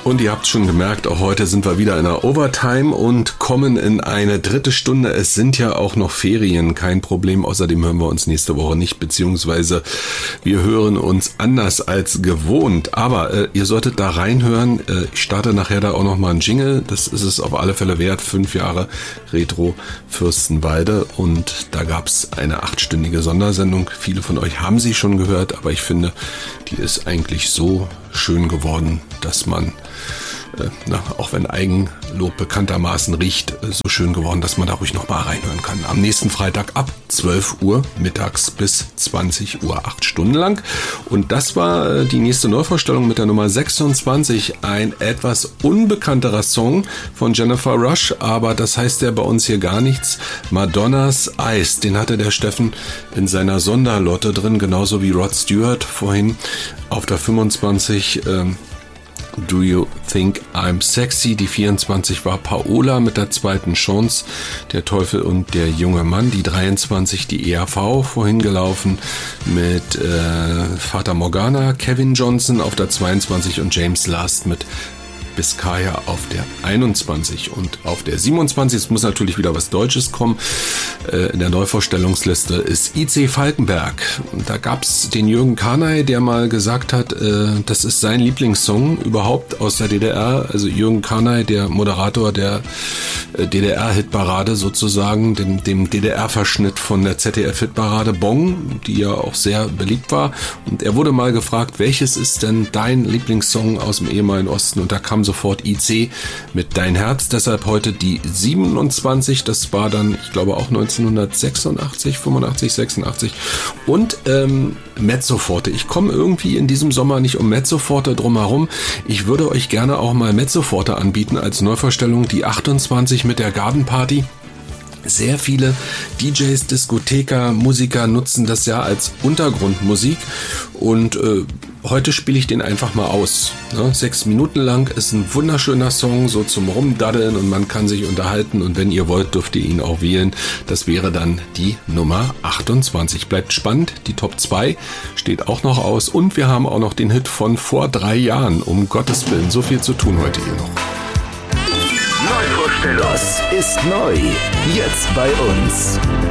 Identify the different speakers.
Speaker 1: Und ihr habt schon gemerkt, auch heute sind wir wieder in der Overtime und kommen in eine dritte Stunde. Es sind ja auch noch Ferien, kein Problem. Außerdem hören wir uns nächste Woche nicht, beziehungsweise wir hören uns anders als gewohnt. Aber ihr solltet da reinhören. Ich starte nachher da auch nochmal einen Jingle. Das ist es auf alle Fälle wert. 5 Jahre Retro Fürstenwalde. Und da gab's eine 8-stündige Sondersendung. Viele von euch haben sie schon gehört, aber ich finde, die ist eigentlich so schön geworden, dass man, auch wenn Eigenlob bekanntermaßen riecht, so schön geworden, dass man da ruhig noch mal reinhören kann. Am nächsten Freitag ab 12 Uhr mittags bis 20 Uhr, 8 Stunden lang. Und das war die nächste Neuvorstellung mit der Nummer 26, ein etwas unbekannterer Song von Jennifer Rush, aber das heißt ja bei uns hier gar nichts. Madonnas Eyes, den hatte der Steffen in seiner Sonderlotte drin, genauso wie Rod Stewart vorhin auf der 25. Do You Think I'm Sexy? Die 24 war Paola mit der zweiten Chance, Der Teufel und der junge Mann. Die 23 die ERV, vorhin gelaufen mit Fata Morgana, Kevin Johnson auf der 22 und James Last mit Biscaya auf der 21 und auf der 27, es muss natürlich wieder was Deutsches kommen, in der Neuvorstellungsliste ist IC Falkenberg. Und da gab's den Jürgen Kanay, der mal gesagt hat, das ist sein Lieblingssong überhaupt aus der DDR. Also Jürgen Kanay, der Moderator der DDR-Hitparade sozusagen, dem DDR-Verschnitt von der ZDF-Hitparade Bong, die ja auch sehr beliebt war. Und er wurde mal gefragt, welches ist denn dein Lieblingssong aus dem ehemaligen Osten? Und da kam sofort IC mit Dein Herz, deshalb heute die 27, das war dann, ich glaube auch 1986, 85, 86 und Mezzoforte. Ich komme irgendwie in diesem Sommer nicht um Mezzoforte drum herum. Ich würde euch gerne auch mal Mezzoforte anbieten als Neuvorstellung, die 28 mit der Garden Party. Sehr viele DJs, Diskotheker, Musiker nutzen das ja als Untergrundmusik und heute spiele ich den einfach mal aus. 6 Minuten lang, ist ein wunderschöner Song, so zum Rumdaddeln und man kann sich unterhalten und wenn ihr wollt, dürft ihr ihn auch wählen. Das wäre dann die Nummer 28. Bleibt spannend, die Top 2 steht auch noch aus und wir haben auch noch den Hit von vor 3 Jahren, um Gottes Willen. So viel zu tun heute hier noch.
Speaker 2: Neuvorstellung. Das ist neu. Jetzt bei uns.